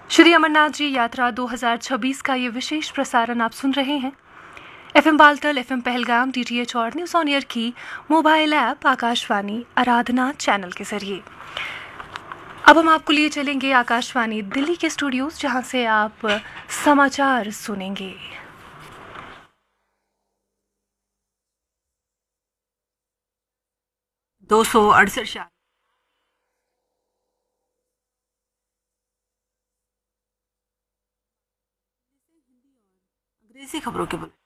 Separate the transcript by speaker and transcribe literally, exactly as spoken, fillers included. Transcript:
Speaker 1: श्री अमरनाथ जी यात्रा दो हज़ार छब्बीस का ये विशेष प्रसारण आप सुन रहे हैं FM Baltal, FM Pahalgam, DTH और न्यूज ऑन एयर की मोबाइल ऐप आकाशवाणी आराधना चैनल के जरिए। अब हम आपको लिए चलेंगे आकाशवाणी दिल्ली के स्टूडियोज, जहां से आप समाचार सुनेंगे।
Speaker 2: दो सौ अड़सठ अंग्रेजी खबरों के बुलेटिन।